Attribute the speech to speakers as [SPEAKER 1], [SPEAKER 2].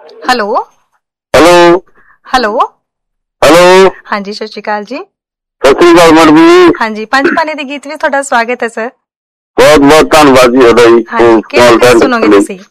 [SPEAKER 1] Hello
[SPEAKER 2] hello
[SPEAKER 1] hello
[SPEAKER 2] hello.
[SPEAKER 1] ਹਾਂਜੀ, ਸਤਿ ਸ਼੍ਰੀ ਅਕਾਲ ਜੀ।
[SPEAKER 2] ਸਤਿ ਸ੍ਰੀ ਅਕਾਲ ਮੈਡਮ ਜੀ।
[SPEAKER 1] ਹਾਂਜੀ, ਪੰਜ ਪਾਣੇ ਦੇ ਗੀਤ ਵਿੱਚ ਤੁਹਾਡਾ ਸਵਾਗਤ ਹੈ ਸਰ।
[SPEAKER 2] ਬਹੁਤ ਬਹੁਤ ਧੰਨਵਾਦ ਜੀ ਤੁਹਾਡਾ ਜੀ
[SPEAKER 1] ਹਾਂਜੀ, ਕਿਹੜਾ ਗੀਤ ਸੁਣੋਗੇ ਤੁਸੀਂ?